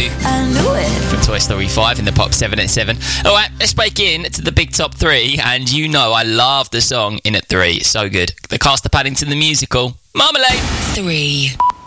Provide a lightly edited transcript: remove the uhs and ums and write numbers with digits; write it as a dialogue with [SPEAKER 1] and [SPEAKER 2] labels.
[SPEAKER 1] you.
[SPEAKER 2] I knew it.
[SPEAKER 1] From Toy Story 5 in the Pop 7 at 7. Alright, let's break in to the big top 3. And you know I love the song In at 3. It's so good. The cast of Paddington the Musical. Marmalade.
[SPEAKER 2] 3.